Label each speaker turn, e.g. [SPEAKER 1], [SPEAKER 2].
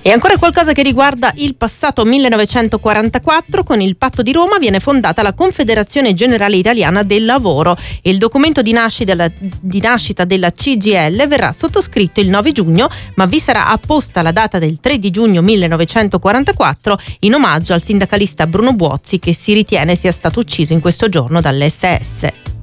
[SPEAKER 1] E ancora qualcosa che riguarda il passato 1944. Con il Patto di Roma viene fondata la Confederazione Generale Italiana del Lavoro. Il documento di nascita della CGIL verrà sottoscritto il 9 giugno, ma vi sarà apposta la data del 3 di giugno 1944 in omaggio al sindacalista Bruno Buozzi, che si ritiene sia stato ucciso in questo giorno dall'SS.